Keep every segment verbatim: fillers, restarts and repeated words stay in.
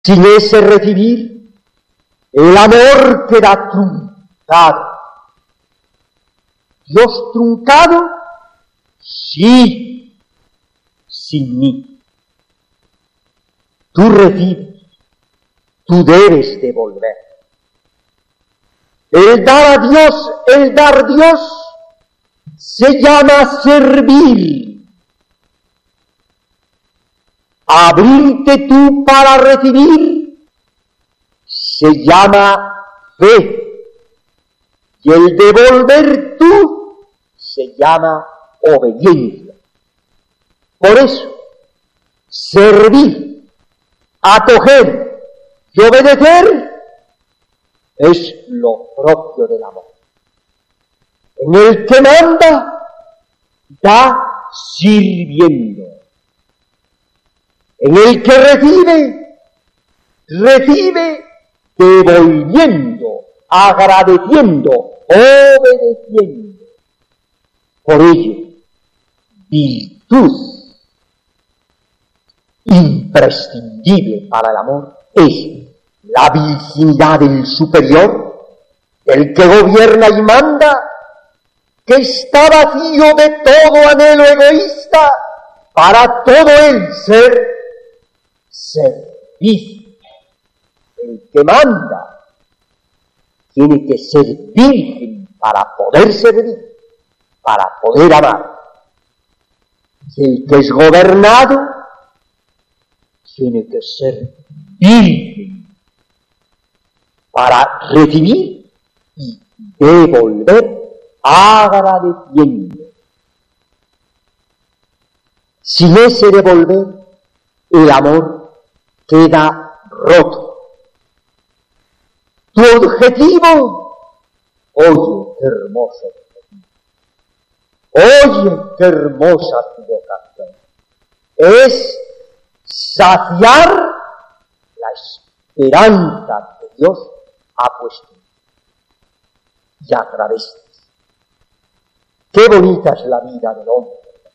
Sin ese recibir, el amor queda truncado. Dios truncado, sí, sin mí. Tú recibes, tú debes devolver. El dar a Dios, el dar Dios, se llama servir. Abrirte tú para recibir se llama fe. Y el devolver tú se llama obediencia. Por eso, servir, acoger y obedecer es lo propio del amor. En el que manda, da sirviendo. En el que recibe, recibe devolviendo, agradeciendo, obedeciendo. Por ello, virtud imprescindible para el amor es la virginidad del superior, del que gobierna y manda, que está vacío de todo anhelo egoísta, para todo el ser servicio. El que manda tiene que ser virgen para poder servir, para poder amar. Y el que es gobernado tiene que ser virgen para recibir y devolver agradeciendo. Sin ese devolver, el amor queda roto. Tu objetivo, oye, qué hermoso objetivo. Oye, qué hermosa tu vocación. Es saciar la esperanza que Dios ha puesto y a través de eso. Qué bonita es la vida del hombre.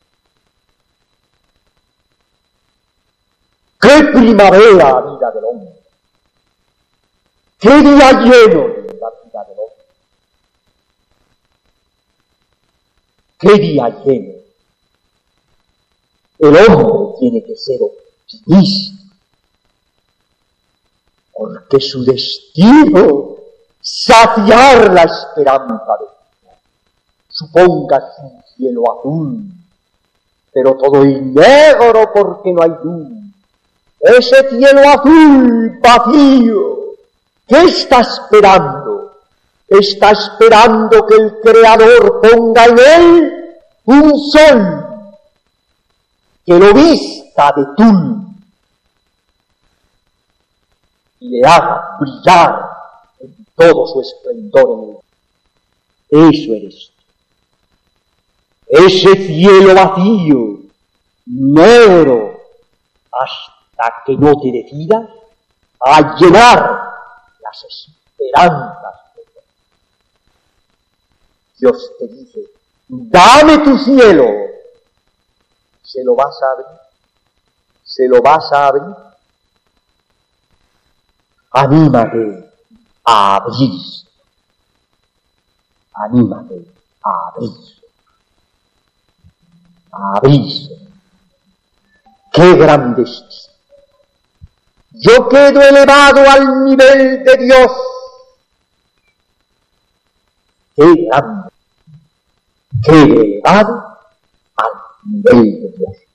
¡Qué primavera la vida del hombre! ¡Qué día lleno de la vida del hombre! ¡Qué día lleno! El hombre tiene que ser optimista, porque su destino saciar la esperanza de Dios. Supongas un cielo azul, pero todo es negro porque no hay luz. Ese cielo azul vacío, ¿qué está esperando? Está esperando que el Creador ponga en él un sol que lo vista de tul y le haga brillar en todo su esplendor en él. Eso eres tú. Ese cielo vacío, negro, hasta hasta que no te decidas a llenar las esperanzas de Dios. Dios te dice, dame tu cielo. ¿Se lo vas a abrir? ¿Se lo vas a abrir? Anímate a abrir. Anímate a abrir. A abrirse. ¡Qué gran destino! Yo quedo elevado al nivel de Dios. ¡Qué grande! Quedo elevado al nivel de Dios.